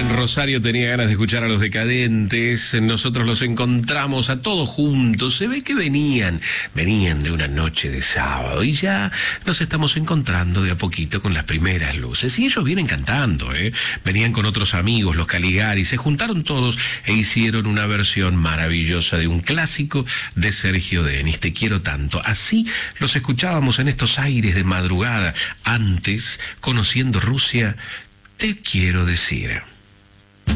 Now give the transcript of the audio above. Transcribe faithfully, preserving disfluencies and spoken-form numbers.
en Rosario tenía ganas de escuchar a Los Decadentes. Nosotros los encontramos a todos juntos. Se ve que venían, venían de una noche de sábado y ya nos estamos encontrando de a poquito con las primeras luces. Y ellos vienen cantando, ¿eh? Venían con otros amigos, los Caligari, se juntaron todos e hicieron una versión maravillosa de un clásico de Sergio Denis, Te quiero tanto. Así los escuchábamos en estos aires de madrugada. Antes, conociendo Rusia, te quiero decir.